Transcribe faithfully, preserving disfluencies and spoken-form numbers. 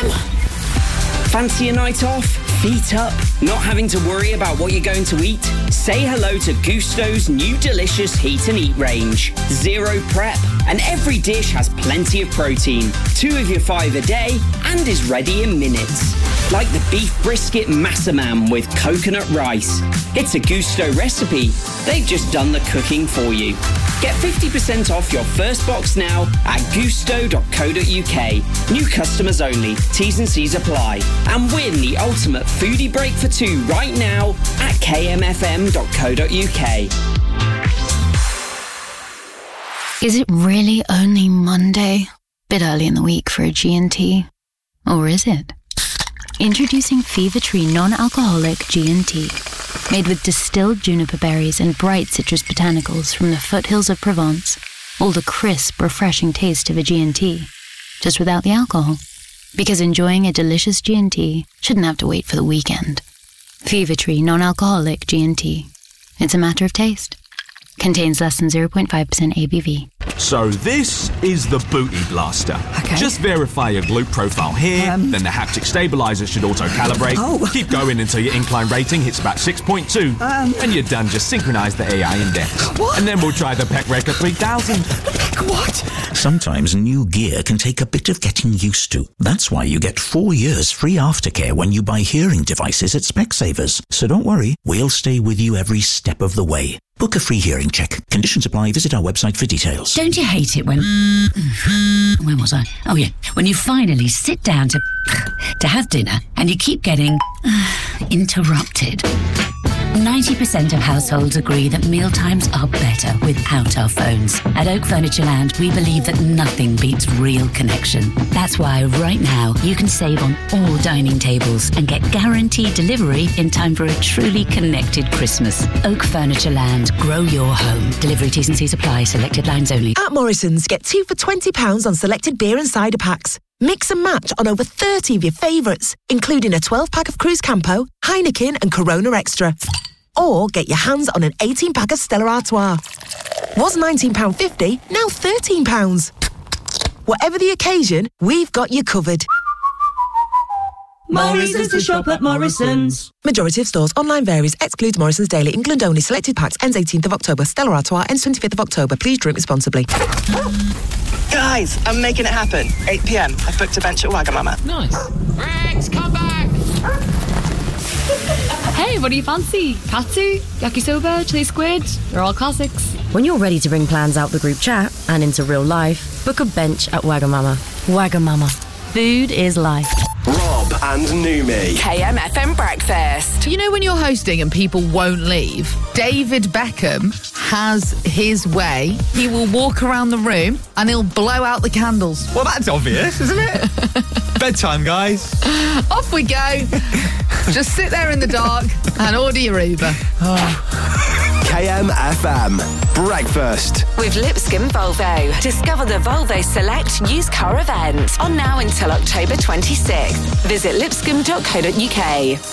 Mum! Fancy a night off? Feet up? Not having to worry about what you're going to eat? Say hello to Gusto's new delicious Heat and Eat range. Zero prep, and every dish has plenty of protein. Two of your five a day, and is ready in minutes. Like the beef brisket massaman with coconut rice. It's a Gusto recipe. They've just done the cooking for you. Get fifty percent off your first box now at gusto dot co dot uk. New customers only. T's and C's apply. And win the ultimate foodie break for two right now at k m f m dot co dot uk. Is it really only Monday? Bit early in the week for a G and T. Or is it? Introducing Fever Tree non-alcoholic G and T. Made with distilled juniper berries and bright citrus botanicals from the foothills of Provence. All the crisp, refreshing taste of a G and T. Just without the alcohol. Because enjoying a delicious G and T shouldn't have to wait for the weekend. Fever Tree non-alcoholic G and T. It's a matter of taste. Contains less than zero point five percent A B V. So this is the Booty Blaster. Okay. Just verify your glute profile here, um, then the haptic stabilizer should auto-calibrate. Oh. Keep going until your incline rating hits about six point two. Um, and you're done. Just synchronize the A I index. What? And then we'll try the Peck Record three thousand. What? Sometimes new gear can take a bit of getting used to. That's why you get four years free aftercare when you buy hearing devices at Specsavers. So don't worry, we'll stay with you every step of the way. Book a free hearing check. Conditions apply. Visit our website for details. Don't you hate it when... Where was I? Oh, yeah. When you finally sit down to... to have dinner and you keep getting... interrupted. ninety percent of households agree that mealtimes are better without our phones. At Oak Furniture Land, we believe that nothing beats real connection. That's why right now you can save on all dining tables and get guaranteed delivery in time for a truly connected Christmas. Oak Furniture Land. Grow your home. Delivery T's and C's apply. Selected lines only. At Morrison's, get two for twenty pounds on selected beer and cider packs. Mix and match on over thirty of your favourites, including a twelve-pack of Cruz Campo, Heineken and Corona Extra. Or get your hands on an eighteen-pack of Stella Artois. Was nineteen pounds fifty, now thirteen pounds. Whatever the occasion, we've got you covered. Morrison's to shop at Morrison's. Majority of stores. Online varies. Excludes Morrison's Daily. England only. Selected packs. Ends eighteenth of October. Stella Artois ends twenty-fifth of October. Please drink responsibly. Guys, I'm making it happen. eight p.m. I've booked a bench at Wagamama. Nice. Rex, come back! Hey, what do you fancy? Katsu, yakisoba, chili squid? They're all classics. When you're ready to bring plans out the group chat and into real life, book a bench at Wagamama. Wagamama. Food is life. Rob and Numi. K M F M Breakfast. You know when you're hosting and people won't leave? David Beckham has his way. He will walk around the room and he'll blow out the candles. Well, that's obvious, isn't it? Bedtime, guys. Off we go. Just sit there in the dark and order your Uber. Oh. K M F M Breakfast with Lipscomb Volvo. Discover the Volvo Select used car event on now until October twenty-sixth. Visit lipscomb dot co dot uk.